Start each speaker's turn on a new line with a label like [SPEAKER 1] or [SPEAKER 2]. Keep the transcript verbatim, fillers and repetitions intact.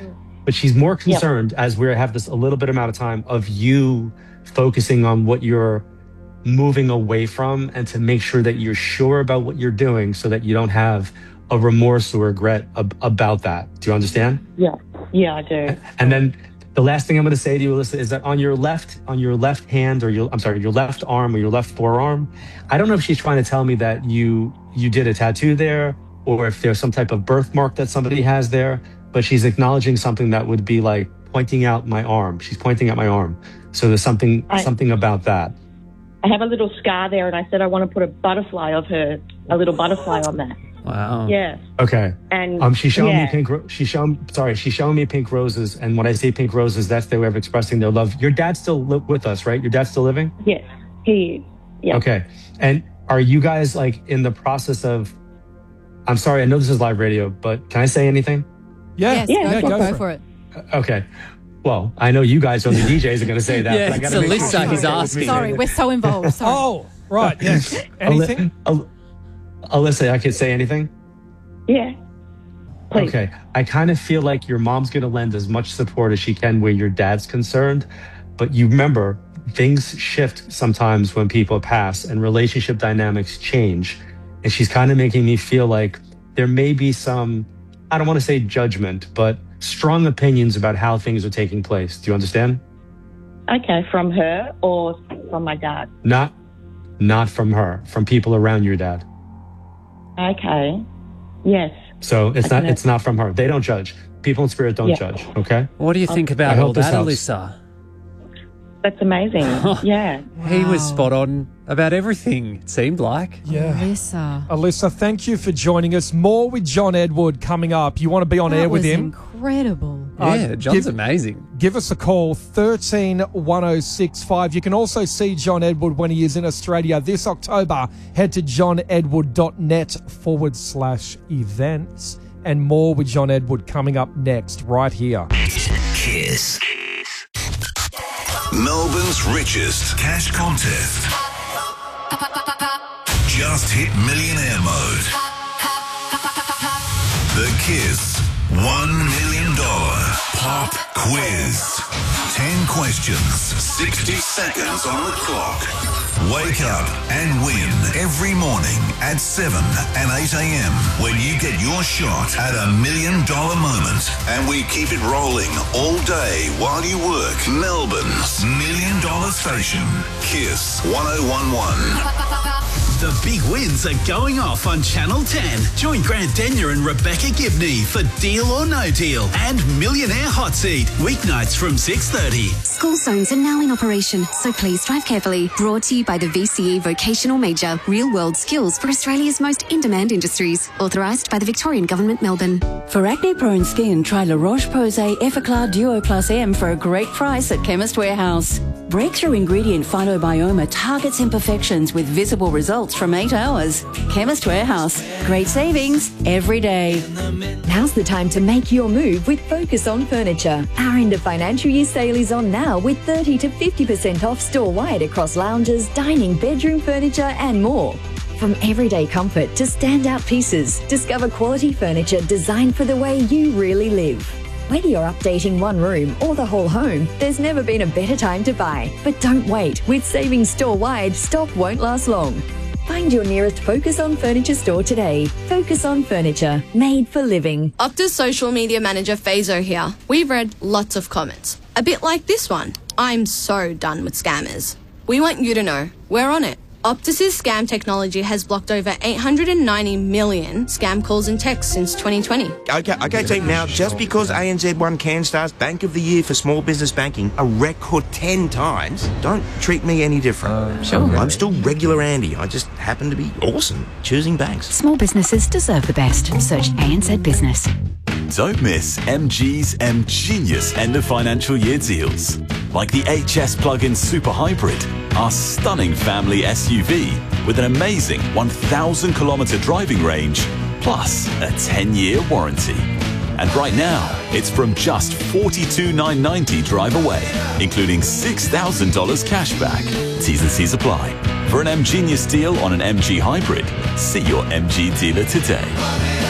[SPEAKER 1] But she's more concerned, yep. as we have this a little bit amount of time, of you focusing on what you're moving away from, and to make sure that you're sure about what you're doing so that you don't have a remorse or regret ab- about that. Do you understand?
[SPEAKER 2] Yeah. Yeah, I do.
[SPEAKER 1] And then the last thing I'm going to say to you, Alyssa, is that on your left, on your left hand, or your, I'm sorry, your left arm or your left forearm, I don't know if she's trying to tell me that you, you did a tattoo there, or if there's some type of birthmark that somebody has there, but she's acknowledging something that would be like pointing out my arm. She's pointing at my arm. So there's something, I, something about that.
[SPEAKER 2] I have a little scar there, and I said I want to put a butterfly of her, a little butterfly on that.
[SPEAKER 3] Wow.
[SPEAKER 2] Yeah.
[SPEAKER 1] Okay.
[SPEAKER 2] And
[SPEAKER 1] um, she's showing
[SPEAKER 2] yeah.
[SPEAKER 1] me pink. Ro- she's showing. Sorry, she's showing me pink roses. And when I say pink roses, that's their way of expressing their love. Your dad's still li- with us, right? Your dad's still living?
[SPEAKER 2] Yes, he is. Yeah.
[SPEAKER 1] Okay. And are you guys like in the process of? I'm sorry, I know this is live radio, but can I say anything?
[SPEAKER 4] Yeah.
[SPEAKER 5] Yes,
[SPEAKER 4] yeah.
[SPEAKER 5] go,
[SPEAKER 4] Go,
[SPEAKER 5] go
[SPEAKER 4] for,
[SPEAKER 5] for
[SPEAKER 4] it.
[SPEAKER 5] it.
[SPEAKER 1] Okay. Well, I know you guys on the D Js are going to say that.
[SPEAKER 3] Yeah,
[SPEAKER 1] but I gotta
[SPEAKER 3] it's
[SPEAKER 1] make
[SPEAKER 3] Alyssa
[SPEAKER 1] sure
[SPEAKER 3] he's
[SPEAKER 1] she's
[SPEAKER 3] asking.
[SPEAKER 5] Sorry, we're so involved. Sorry.
[SPEAKER 4] Oh, right. Yes. Anything?
[SPEAKER 1] Al- Alyssa, I can say anything?
[SPEAKER 2] Yeah. Please.
[SPEAKER 1] Okay. I kind of feel like your mom's going to lend as much support as she can where your dad's concerned. But you remember, things shift sometimes when people pass and relationship dynamics change. And she's kind of making me feel like there may be some, I don't want to say judgment, but strong opinions about how things are taking place. Do you understand?
[SPEAKER 2] Okay. From her or from my dad?
[SPEAKER 1] Not, not from her, from people around your dad.
[SPEAKER 2] Okay. Yes.
[SPEAKER 1] So it's
[SPEAKER 2] I
[SPEAKER 1] not it's not from her. They don't judge. People in spirit don't
[SPEAKER 2] yeah.
[SPEAKER 1] judge. Okay.
[SPEAKER 3] What do you think about all that, Alyssa?
[SPEAKER 2] That's amazing. Yeah.
[SPEAKER 3] Wow. He was spot on about everything, it seemed like.
[SPEAKER 4] Yeah.
[SPEAKER 5] Alyssa.
[SPEAKER 4] Alyssa, thank you for joining us. More with John Edward coming up. You want to be on
[SPEAKER 5] that
[SPEAKER 4] air with
[SPEAKER 5] was
[SPEAKER 4] him?
[SPEAKER 5] Incredible.
[SPEAKER 3] Yeah,
[SPEAKER 4] Uh,
[SPEAKER 3] John's
[SPEAKER 4] give,
[SPEAKER 3] amazing.
[SPEAKER 4] Give us a call, thirteen one oh six five. You can also see John Edward when he is in Australia this October. Head to johnedward.net forward slash events. And more with John Edward coming up next, right here.
[SPEAKER 6] Kiss. Melbourne's richest cash contest. Just hit millionaire mode. The Kiss one million dollars Pop Quiz. ten questions, sixty seconds on the clock. Wake up and win every morning at seven and eight a.m. when you get your shot at a million dollar moment. And we keep it rolling all day while you work. Melbourne's million dollar station. Kiss one oh one one.
[SPEAKER 7] The big wins are going off on Channel ten. Join Grant Denyer and Rebecca Gibney for Deal or No Deal and Millionaire Hot Seat, weeknights from six thirty.
[SPEAKER 8] School zones are now in operation, so please drive carefully. Brought to you by the V C E Vocational Major, Real World Skills for Australia's most in-demand industries. Authorised by the Victorian Government, Melbourne.
[SPEAKER 9] For acne-prone skin, try La Roche-Posay Effaclar Duo Plus M for a great price at Chemist Warehouse. Breakthrough ingredient Phytobioma targets imperfections with visible results from eight hours. Chemist Warehouse. Great savings every day.
[SPEAKER 10] Now's the time to make your move with Focus on Furniture. Our end of financial year sale is on now with thirty to fifty percent off store-wide across lounges, dining, bedroom furniture and more. From everyday comfort to standout pieces, discover quality furniture designed for the way you really live. Whether you're updating one room or the whole home, there's never been a better time to buy. But don't wait. With savings store-wide, stock won't last long. Find your nearest Focus on Furniture store today. Focus on Furniture, made for living.
[SPEAKER 11] Optus social media manager Fazo here. We've read lots of comments. A bit like this one. I'm so done with scammers. We want you to know we're on it. Optus's scam technology has blocked over eight hundred ninety million scam calls and texts since twenty twenty.
[SPEAKER 12] Okay, okay, team. Now, just because A N Z won CanStar's Bank of the Year for Small Business Banking a record ten times, don't treat me any different. Uh, sure. I'm still regular Andy. I just happen to be awesome choosing banks.
[SPEAKER 10] Small businesses deserve the best. Search A N Z Business.
[SPEAKER 6] Don't miss M G's M Genius end of financial year deals. Like the H S plug-in Super Hybrid, our stunning family S U V with an amazing one thousand kilometre driving range, plus a ten year warranty. And right now, it's from just forty-two thousand nine hundred ninety dollars drive away, including six thousand dollars cash back. T's and C's apply. For an M Genius deal on an M G Hybrid, see your M G dealer today.